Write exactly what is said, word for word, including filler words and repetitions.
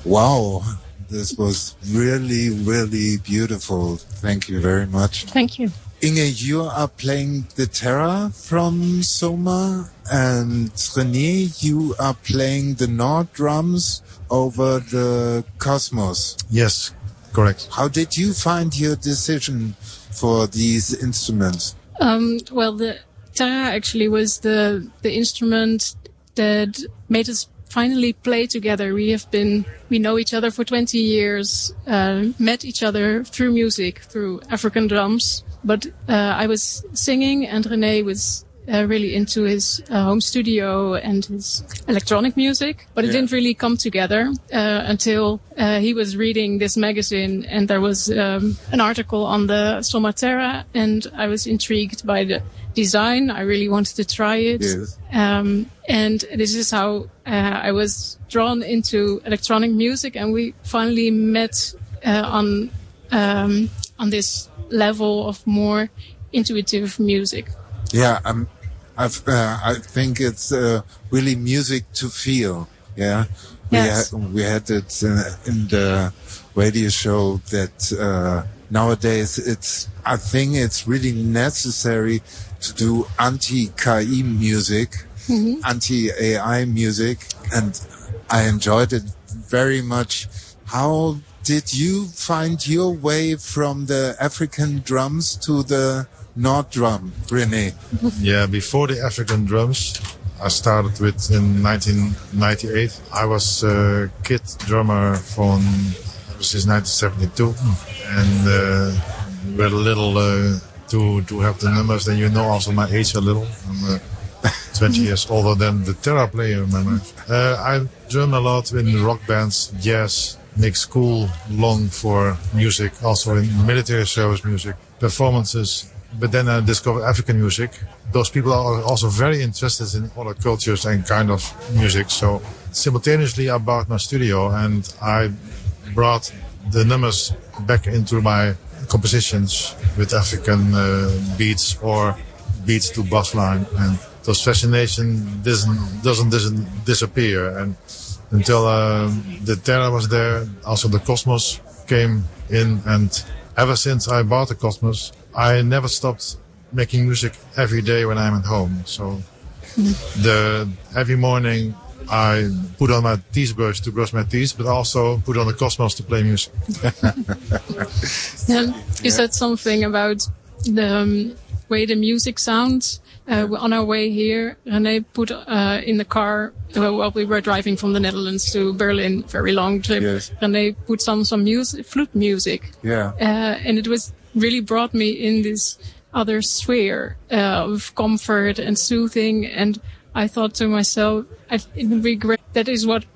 Wow, this was really, really beautiful. Thank you very much. Thank you. Inge, you are playing the Terra from Soma, and René, you are playing the Nord drums over the Cosmos. Yes, correct. How did you find your decision for these instruments? Um, well, the Terra actually was the the instrument that made us finally play together. We have been, we know each other for twenty years, uh, met each other through music, through African drums. But uh, I was singing and René was uh, really into his uh, home studio and his electronic music. But it yeah. didn't really come together uh, until uh, he was reading this magazine and there was um, an article on the Soma Terra, and I was intrigued by the design. I really wanted to try it. Yes. Um, and this is how uh, I was drawn into electronic music, and we finally met uh, on um, on this level of more intuitive music. Yeah, um, I've, uh, I think it's uh, really music to feel. Yeah, we yes. had we had it uh, in the radio show that uh, nowadays it's. I think it's really necessary to do anti-K I music, mm-hmm. anti-A I music, and I enjoyed it very much. How did you find your way from the African drums to the Nord drum, René? Yeah, before the African drums, I started with in nineteen ninety-eight. I was a kid drummer from since nineteen seventy-two, and uh, we're a little uh, to to have the numbers. Then you know also my age a little. I'm uh, twenty years older than the Terra player. Remember, uh, I drum a lot in rock bands, jazz. Make school long for music, also in military service music, performances. But then I discovered African music. Those people are also very interested in other cultures and kind of music. So simultaneously I bought my studio and I brought the numbers back into my compositions with African uh, beats or beats to bass line. And those fascination doesn't, doesn't, doesn't disappear. And until uh, the Terra was there, also the Cosmos came in, and ever since I bought the Cosmos, I never stopped making music every day when I'm at home. So mm. the every morning I put on my teeth brush to brush my teeth, but also put on the Cosmos to play music. Yeah, you said something about the um, way the music sounds. Uh, on our way here, René put uh, in the car, uh, while we were driving from the Netherlands to Berlin, very long trip, yes. René put some, some music, flute music. Yeah. Uh, and it was really brought me in this other sphere uh, of comfort and soothing. And I thought to myself, I, it would be great. That is what